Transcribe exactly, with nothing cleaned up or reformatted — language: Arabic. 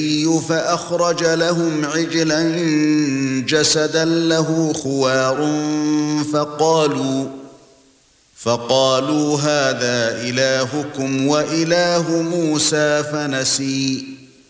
فأخرج لهم عجلا جسدا له خوار فقالوا فقالوا هذا إلهكم وإله موسى فنسي